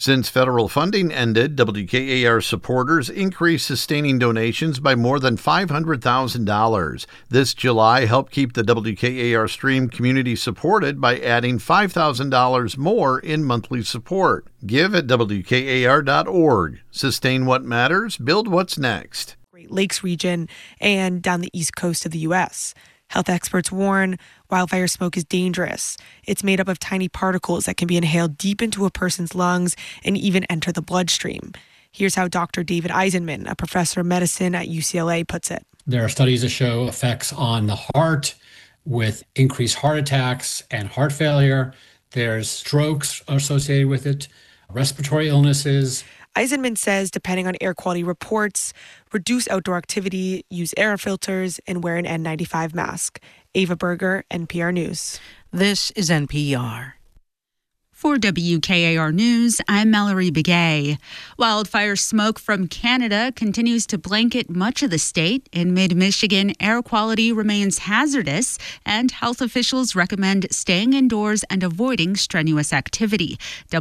Since federal funding ended, WKAR supporters increased sustaining donations by more than $500,000. This July helped keep the WKAR stream community supported by adding $5,000 more in monthly support. Give at WKAR.org. Sustain what matters, build what's next. Great Lakes region and down the east coast of the U.S. Health experts warn wildfire smoke is dangerous. It's made up of tiny particles that can be inhaled deep into a person's lungs and even enter the bloodstream. Here's how Dr. David Eisenman, a professor of medicine at UCLA, puts it. There are studies that show effects on the heart with increased heart attacks and heart failure. There's strokes associated with it, respiratory illnesses. Eisenman says, depending on air quality reports, reduce outdoor activity, use air filters, and wear an N95 mask. Ava Berger, NPR News. This is NPR. For WKAR News, I'm Mallory Begay. Wildfire smoke from Canada continues to blanket much of the state. In mid-Michigan, air quality remains hazardous, and health officials recommend staying indoors and avoiding strenuous activity.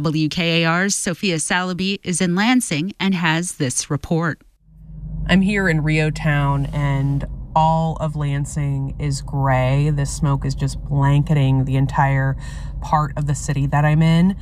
WKAR's Sophia Salaby is in Lansing and has this report. I'm here in Rio Town, and all of Lansing is gray. This smoke is just blanketing the entire part of the city that I'm in.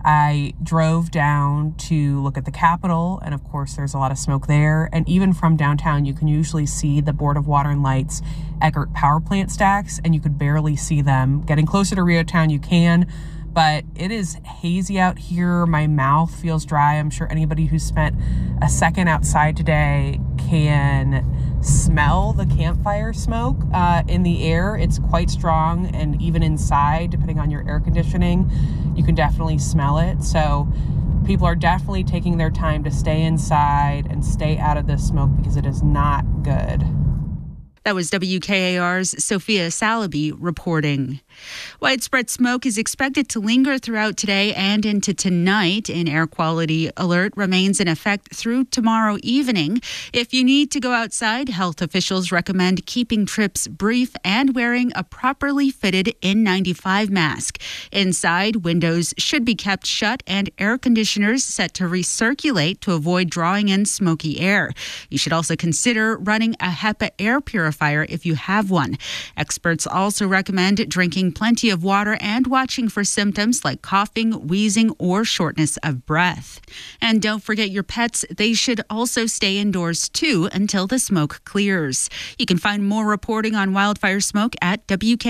I drove down to look at the Capitol, and of course there's a lot of smoke there. And even from downtown, you can usually see the Board of Water and Light's Eckert power plant stacks, and you could barely see them. Getting closer to Rio Town, you can, but it is hazy out here. My mouth feels dry. I'm sure anybody who spent a second outside today can smell the campfire smoke in the air. It's quite strong, and even inside, depending on your air conditioning, you can definitely smell it. So people are definitely taking their time to stay inside and stay out of this smoke because it is not good. That was WKAR's Sophia Salaby reporting. Widespread smoke is expected to linger throughout today and into tonight. An air quality alert remains in effect through tomorrow evening. If you need to go outside, health officials recommend keeping trips brief and wearing a properly fitted N95 mask. Inside, windows should be kept shut and air conditioners set to recirculate to avoid drawing in smoky air. You should also consider running a HEPA air purifier if you have one. Experts also recommend drinking plenty of water and watching for symptoms like coughing, wheezing, or shortness of breath. And don't forget your pets. They should also stay indoors too until the smoke clears. You can find more reporting on wildfire smoke at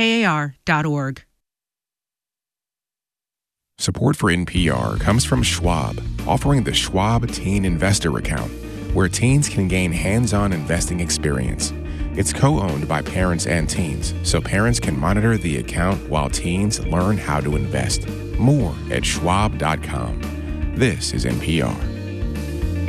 WKAR.org. Support for NPR comes from Schwab, offering the Schwab Teen Investor Account, where teens can gain hands-on investing experience. It's co-owned by parents and teens, so parents can monitor the account while teens learn how to invest. More at schwab.com. This is NPR.